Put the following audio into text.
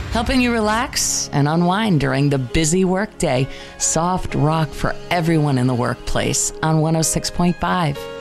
helping you relax and unwind during the busy workday. Soft rock for everyone in the workplace on 106.5.